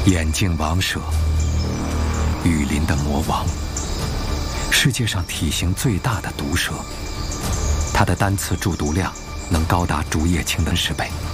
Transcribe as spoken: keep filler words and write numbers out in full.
眼镜王蛇，雨林的魔王，世界上体型最大的毒蛇，它的单次中毒量能高达竹叶青的十倍。